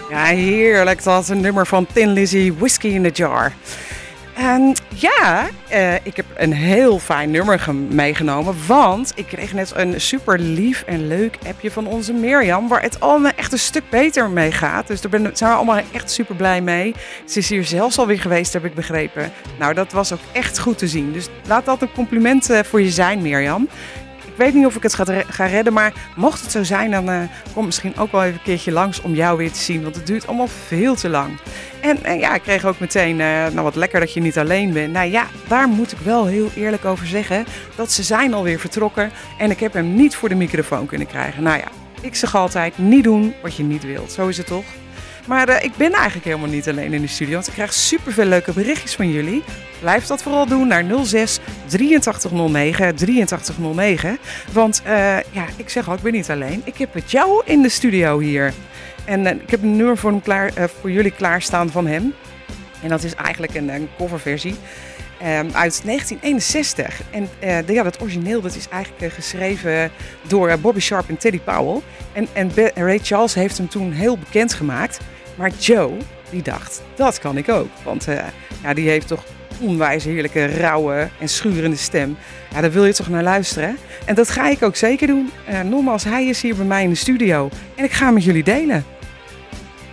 Ja, heerlijk. Dat was een nummer van Tin Lizzy, Whiskey in the Jar. En ik heb een heel fijn nummer meegenomen, want ik kreeg net een super lief en leuk appje van onze Mirjam, waar het allemaal echt een stuk beter mee gaat. Dus daar zijn we allemaal echt super blij mee. Ze is hier zelfs alweer geweest, heb ik begrepen. Nou, dat was ook echt goed te zien. Dus laat dat een compliment voor je zijn, Mirjam. Ik weet niet of ik het ga redden, maar mocht het zo zijn, dan kom misschien ook wel even een keertje langs om jou weer te zien. Want het duurt allemaal veel te lang. En ik kreeg ook meteen, wat lekker dat je niet alleen bent. Nou ja, daar moet ik wel heel eerlijk over zeggen dat ze zijn alweer vertrokken. En ik heb hem niet voor de microfoon kunnen krijgen. Nou ja, ik zeg altijd, niet doen wat je niet wilt. Zo is het toch? Maar ik ben eigenlijk helemaal niet alleen in de studio, want ik krijg superveel leuke berichtjes van jullie. Blijf dat vooral doen naar 06 8309 8309. Want ik zeg al, ik ben niet alleen. Ik heb het jou in de studio hier. En ik heb een nummer voor jullie klaarstaan van hem. En dat is eigenlijk een coverversie uit 1961. En dat origineel dat is eigenlijk geschreven door Bobby Sharp en Teddy Powell. En Ray Charles heeft hem toen heel bekend gemaakt. Maar Joe, die dacht, dat kan ik ook. Want die heeft toch onwijs heerlijke, rauwe en schurende stem. Ja, daar wil je toch naar luisteren. En dat ga ik ook zeker doen. Nogmaals, hij is hier bij mij in de studio. En ik ga met jullie delen.